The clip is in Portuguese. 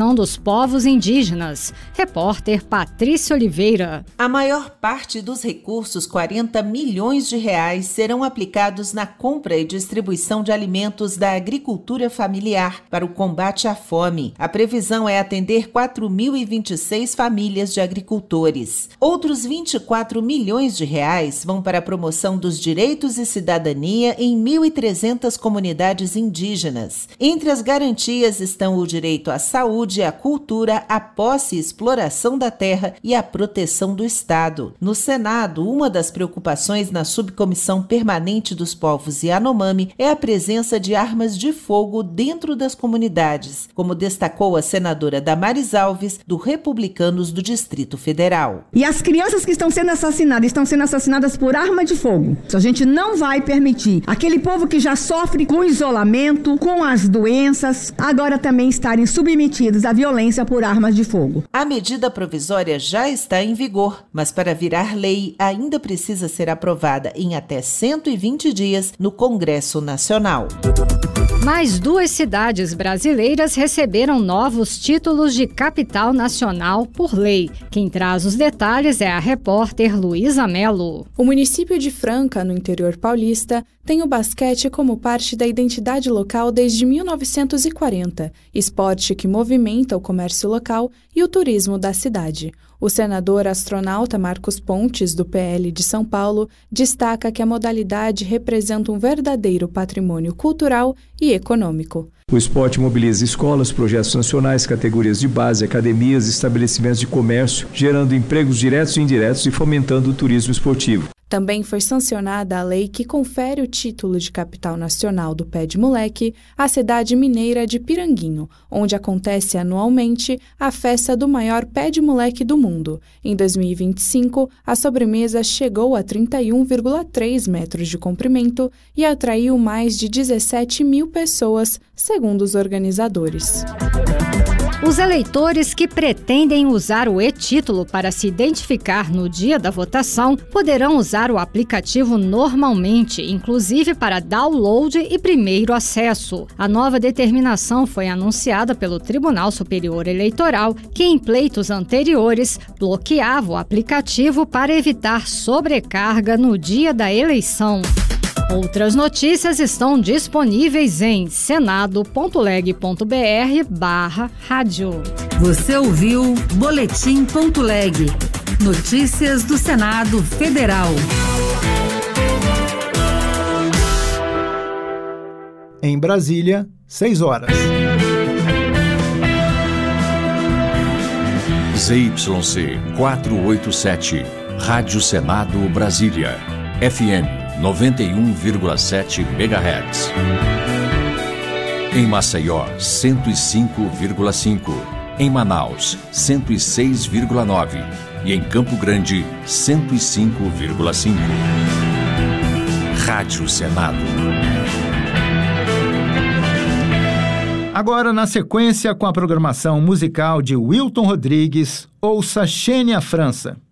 participação dos povos indígenas. Repórter Patrícia Oliveira. A maior parte dos recursos, R$40 milhões, serão aplicados na compra e distribuição de alimentos da agricultura familiar para o combate à fome. A previsão é atender 4.026 famílias de agricultores. Outros R$24 milhões vão para a promoção dos direitos e cidadania em 1.300 comunidades indígenas. Entre as garantias estão o direito à saúde, à cultura, à posse e exploração da terra e à proteção do Estado. No Senado, uma das preocupações na Subcomissão Permanente dos Povos Yanomami é a presença de armas de fogo dentro das comunidades, como destacou a senadora Damares Alves, do Republicanos do Distrito Federal. E as crianças que estão sendo assassinadas por arma de fogo. A gente não vai permitir aquele povo que já sofre com isolamento, com as doenças, agora também estarem submetidos à violência por armas de fogo. A medida provisória já está em vigor, mas para virar lei ainda precisa ser aprovada em até 120 dias no Congresso Nacional. Mais 2 cidades brasileiras receberam novos títulos de capital nacional por lei. Quem traz os detalhes é a repórter Luísa Mello. O município de Franca, no interior paulista, tem o basquete como parte da identidade local desde 1940, esporte que movimenta o comércio local e o turismo da cidade. O senador astronauta Marcos Pontes, do PL de São Paulo, destaca que a modalidade representa um verdadeiro patrimônio cultural e econômico. O esporte mobiliza escolas, projetos nacionais, categorias de base, academias e estabelecimentos de comércio, gerando empregos diretos e indiretos e fomentando o turismo esportivo. Também foi sancionada a lei que confere o título de capital nacional do pé de moleque à cidade mineira de Piranguinho, onde acontece anualmente a festa do maior pé de moleque do mundo. Em 2025, a sobremesa chegou a 31,3 metros de comprimento e atraiu mais de 17 mil pessoas, segundo os organizadores. Os eleitores que pretendem usar o e-título para se identificar no dia da votação poderão usar o aplicativo normalmente, inclusive para download e primeiro acesso. A nova determinação foi anunciada pelo Tribunal Superior Eleitoral, que em pleitos anteriores bloqueava o aplicativo para evitar sobrecarga no dia da eleição. Outras notícias estão disponíveis em senado.leg.br/rádio. Você ouviu Boletim.leg. Notícias do Senado Federal. Em Brasília, 6 horas. ZYC 487, Rádio Senado Brasília, FM 91,7 MHz. Em Maceió, 105,5. Em Manaus, 106,9. E em Campo Grande, 105,5. Rádio Senado. Agora, na sequência, com a programação musical de Wilton Rodrigues, ouça Xênia França.